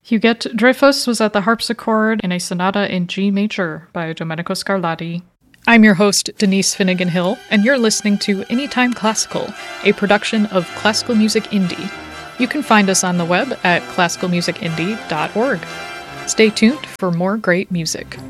Huguette Dreyfus was at the harpsichord in a sonata in G major by Domenico Scarlatti. I'm your host, Denise Finnegan Hill, and you're listening to Anytime Classical, a production of Classical Music Indie. You can find us on the web at classicalmusicindie.org. Stay tuned for more great music.